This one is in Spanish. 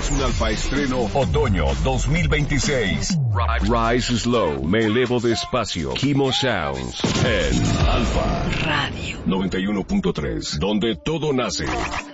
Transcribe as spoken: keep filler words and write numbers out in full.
un Alfa estreno otoño dos mil veintiséis. Rise Slow, me elevo despacio. Kimo Sounds en Alfa Radio noventa y uno punto tres, donde todo nace.